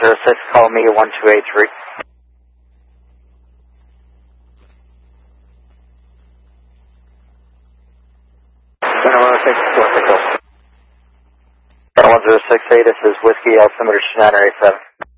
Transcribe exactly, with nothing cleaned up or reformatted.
zero six, call me one two eight three. Center one zero six, one zero six eight, this is Whiskey Altimeter nine eight seven.